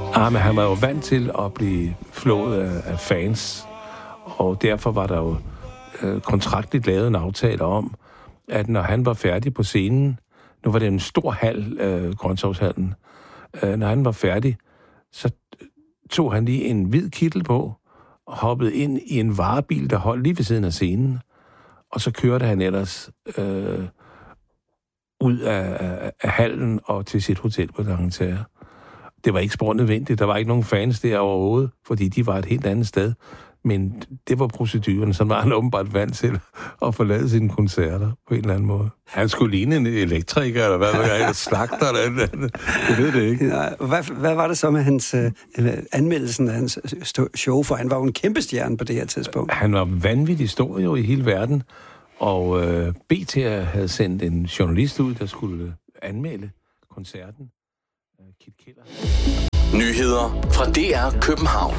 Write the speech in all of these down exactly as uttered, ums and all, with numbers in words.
Ah, men han var jo vant til at blive flået af, af fans, og derfor var der jo øh, kontraktligt lavet en aftale om, at når han var færdig på scenen, nu var det en stor hal, øh, Grøntshavshallen, øh, når han var færdig, så tog han lige en hvid kittel på, og hoppede ind i en varebil, der holdt lige ved siden af scenen, og så kørte han ellers øh, ud af, af, af hallen og til sit hotel på D'Angleterre. Det var ikke spor nødvendigt. Der var ikke nogen fans der overhovedet, fordi de var et helt andet sted. Men det var proceduren, så var han åbenbart vant til at forlade sine koncerter på en eller anden måde. Han skulle ligne en elektriker, eller hvad, eller slagter, eller andet. Jeg ved det ikke. Nej, hvad, hvad var det så med hans øh, anmeldelsen af hans show? For han var jo en kæmpe stjerne på det her tidspunkt. Han var vanvittig stor jo i hele verden, og øh, B T havde sendt en journalist ud, der skulle anmelde koncerten. Kit Keller. Nyheder fra D R København.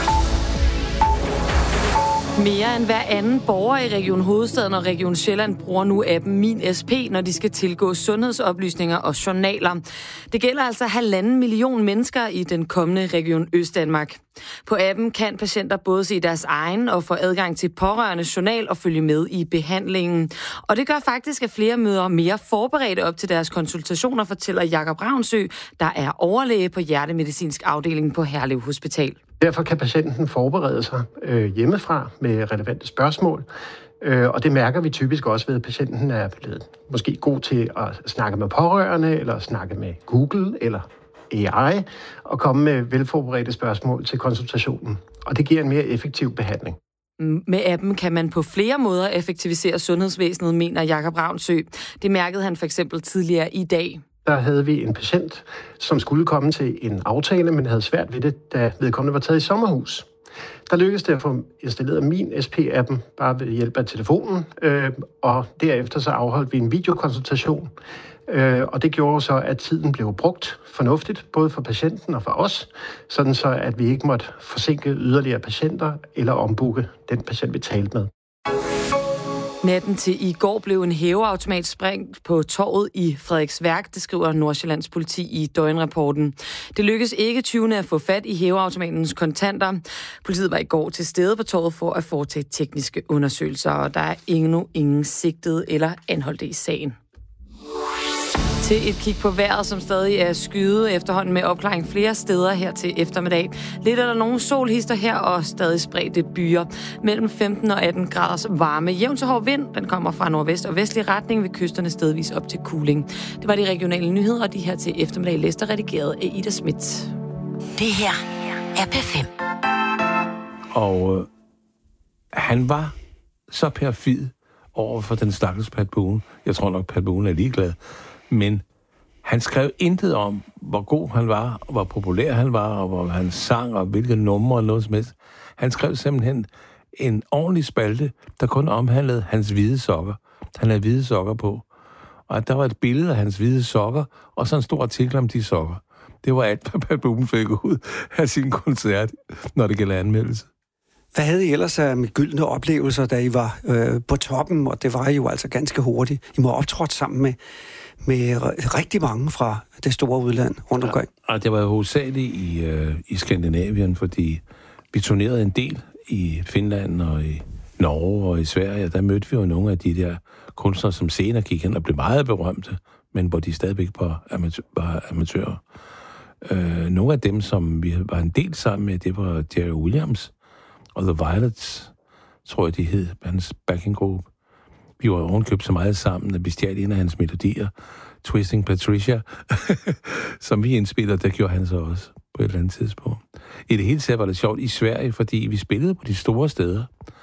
Mere end hver anden borger i Region Hovedstaden og Region Sjælland bruger nu appen Min S P, når de skal tilgå sundhedsoplysninger og journaler. Det gælder altså halvanden million mennesker i den kommende Region Østdanmark. På appen kan patienter både se deres egen og få adgang til pårørende journal og følge med i behandlingen. Og det gør faktisk, at flere møder mere forberedte op til deres konsultationer, fortæller Jakob Ravnsø, der er overlæge på hjertemedicinsk afdeling på Herlev Hospital. Derfor kan patienten forberede sig øh, hjemmefra med relevante spørgsmål, øh, og det mærker vi typisk også ved, at patienten er blevet måske god til at snakke med pårørende, eller snakke med Google eller A I, og komme med velforberedte spørgsmål til konsultationen. Og det giver en mere effektiv behandling. Med appen kan man på flere måder effektivisere sundhedsvæsenet, mener Jakob Ravnsø. Det mærkede han for eksempel tidligere i dag. Der havde vi en patient, som skulle komme til en aftale, men havde svært ved det, da vedkommende var taget i sommerhus. Der lykkedes det at få installeret Min S P-appen bare ved hjælp af telefonen, øh, og derefter så afholdt vi en videokonsultation. Øh, og det gjorde så, at tiden blev brugt fornuftigt, både for patienten og for os, sådan så, at vi ikke måtte forsinke yderligere patienter eller ombooke den patient, vi talte med. Natten til i går blev en hæveautomat sprængt på torvet i Frederiksværk, det skriver Nordsjællands politi i døgnrapporten. Det lykkedes ikke tyvene at få fat i hæveautomatens kontanter. Politiet var i går til stede på torvet for at foretage tekniske undersøgelser, og der er endnu ingen sigtede eller anholdte i sagen. Til et kig på vejret, som stadig er skyet efterhånden med opklaring flere steder her til eftermiddag. Lidt er der nogle solhister her og stadig spredte byer. Mellem femten og atten graders varme. Jævn til hård vind, den kommer fra nordvest og vestlig retning ved kysterne stedvis op til Kuling. Det var de regionale nyheder, og de her til eftermiddag læst og redigeret af Ida Schmidt. Det her er P fem. Og øh, han var så perfid over for den stakkels Pat Boone. Jeg tror nok, Pat Boone er ligeglad. Men han skrev intet om, hvor god han var, og hvor populær han var, og hvor han sang, og hvilke numre og noget som helst. Han skrev simpelthen en ordentlig spalte, der kun omhandlede hans hvide sokker. Han havde hvide sokker på. Og der var et billede af hans hvide sokker, og så en stor artikel om de sokker. Det var alt, hvad Pat Boone fik ud af sin koncert, når det gælder anmeldelse. Hvad havde I ellers med gyldne oplevelser, da I var øh, på toppen, og det var I jo altså ganske hurtigt. I må optrådt sammen med, med rigtig mange fra det store udland rundt omkring. Ja, og det var jo hovedsageligt i, øh, i Skandinavien, fordi vi turnerede en del i Finland og i Norge og i Sverige. Der mødte vi jo nogle af de der kunstnere, som senere gik hen og blev meget berømte, men hvor de stadigvæk var, amatør, var amatører. Øh, nogle af dem, som vi var en del sammen med, det var Jerry Williams og The Violets, tror jeg, de hed, hans backing group. Vi var ovenkøbt så meget sammen, at vi stjal en af hans melodier, Twisting Patricia, som vi indspillede, der gjorde han så også på et eller andet tidspunkt. I det hele taget var det sjovt i Sverige, fordi vi spillede på de store steder.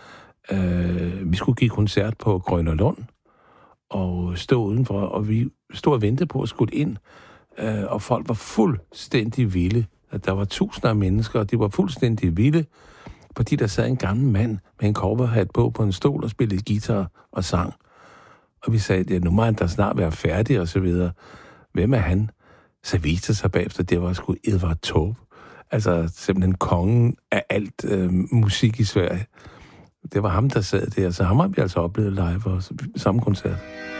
Uh, vi skulle give koncert på Grønnerlund og stå udenfor, og vi stod og ventede på at skulle ind, uh, og folk var fuldstændig vilde. At der var tusinder af mennesker, og de var fuldstændig vilde, fordi der sad en gammel mand med en cowboyhat på på en stol og spillede guitar og sang. Og vi sagde, ja, nu må han da snart være færdig, og så videre. Hvem er han? Så viste det sig bagefter, det var sgu Edvard Taube. Altså simpelthen kongen af alt øh, musik i Sverige. Det var ham, der sad der, så ham har vi altså oplevet live og samme koncert.